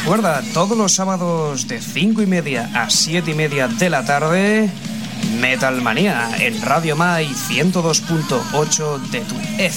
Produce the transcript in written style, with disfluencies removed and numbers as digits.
Recuerda, todos los sábados de 5:30 a 7:30 de la tarde, Metal Manía en Radio Mai 102.8 de tu